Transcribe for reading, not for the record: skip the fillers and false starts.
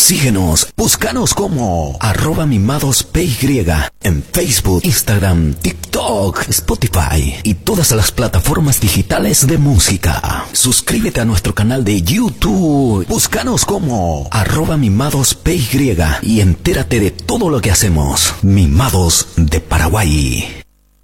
Síguenos, búscanos como @mimadospy en Facebook, Instagram, TikTok, Spotify y todas las plataformas digitales de música. Suscríbete a nuestro canal de YouTube, búscanos como @mimadospy y entérate de todo lo que hacemos. Mimados de Paraguay.